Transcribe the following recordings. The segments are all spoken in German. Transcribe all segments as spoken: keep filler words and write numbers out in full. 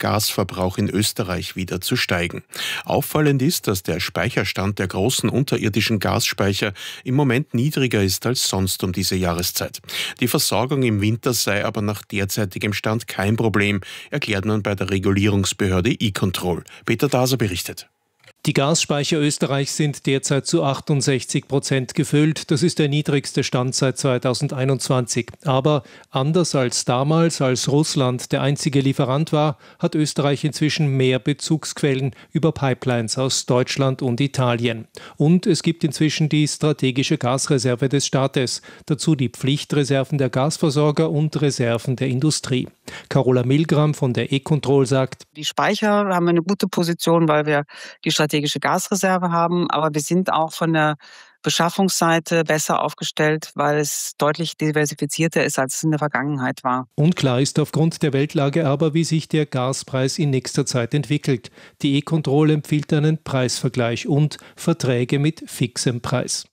Gasverbrauch in Österreich wieder zu steigen. Auffallend ist, dass der Speicherstand der großen unterirdischen Gasspeicher im Moment niedriger ist als sonst um diese Jahreszeit. Die Versorgung im Winter sei aber nach derzeitigem Stand kein Problem, erklärt man bei der Regulierungsbehörde E-Control. Peter Daser berichtet. Die Gasspeicher Österreichs sind derzeit zu achtundsechzig Prozent gefüllt. Das ist der niedrigste Stand seit zweitausendeinundzwanzig. Aber anders als damals, als Russland der einzige Lieferant war, hat Österreich inzwischen mehr Bezugsquellen über Pipelines aus Deutschland und Italien. Und es gibt inzwischen die strategische Gasreserve des Staates. Dazu die Pflichtreserven der Gasversorger und Reserven der Industrie. Carola Milgram von der E-Control sagt: Die Speicher haben eine gute Position, weil wir die strategische Gasreserve haben, aber wir sind auch von der Beschaffungsseite besser aufgestellt, weil es deutlich diversifizierter ist, als es in der Vergangenheit war. Unklar ist aufgrund der Weltlage aber, wie sich der Gaspreis in nächster Zeit entwickelt. Die E-Control empfiehlt einen Preisvergleich und Verträge mit fixem Preis.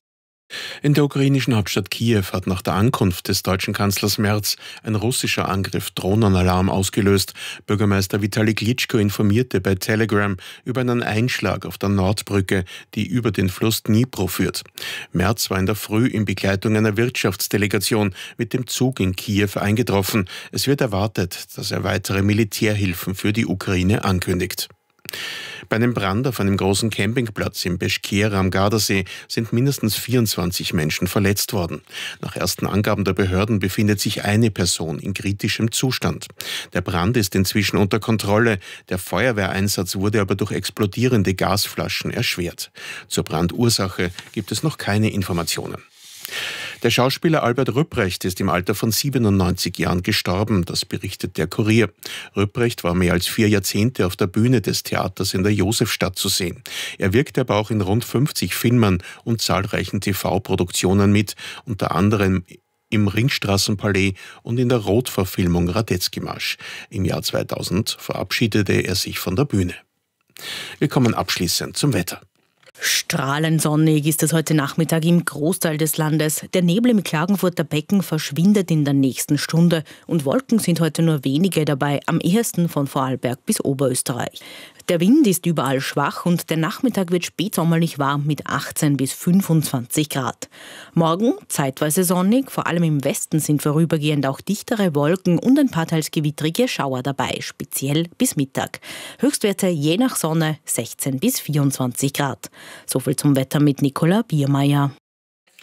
In der ukrainischen Hauptstadt Kiew hat nach der Ankunft des deutschen Kanzlers Merz ein russischer Angriff Drohnenalarm ausgelöst. Bürgermeister Vitali Klitschko informierte bei Telegram über einen Einschlag auf der Nordbrücke, die über den Fluss Dnipro führt. Merz war in der Früh in Begleitung einer Wirtschaftsdelegation mit dem Zug in Kiew eingetroffen. Es wird erwartet, dass er weitere Militärhilfen für die Ukraine ankündigt. Bei einem Brand auf einem großen Campingplatz im Beschkera am Gardasee sind mindestens vierundzwanzig Menschen verletzt worden. Nach ersten Angaben der Behörden befindet sich eine Person in kritischem Zustand. Der Brand ist inzwischen unter Kontrolle. Der Feuerwehreinsatz wurde aber durch explodierende Gasflaschen erschwert. Zur Brandursache gibt es noch keine Informationen. Der Schauspieler Albert Rüpprecht ist im Alter von siebenundneunzig Jahren gestorben, das berichtet der Kurier. Rüpprecht war mehr als vier Jahrzehnte auf der Bühne des Theaters in der Josefstadt zu sehen. Er wirkte aber auch in rund fünfzig Filmen und zahlreichen T V-Produktionen mit, unter anderem im Ringstraßenpalais und in der Rot-Verfilmung Radetzky-Marsch. Im Jahr zweitausend verabschiedete er sich von der Bühne. Wir kommen abschließend zum Wetter. Strahlend sonnig ist es heute Nachmittag im Großteil des Landes. Der Nebel im Klagenfurter Becken verschwindet in der nächsten Stunde und Wolken sind heute nur wenige dabei, am ehesten von Vorarlberg bis Oberösterreich. Der Wind ist überall schwach und der Nachmittag wird spätsommerlich warm mit achtzehn bis fünfundzwanzig Grad. Morgen zeitweise sonnig, vor allem im Westen sind vorübergehend auch dichtere Wolken und ein paar teils gewittrige Schauer dabei, speziell bis Mittag. Höchstwerte je nach Sonne sechzehn bis vierundzwanzig Grad. Soviel zum Wetter mit Nicola Biermeier.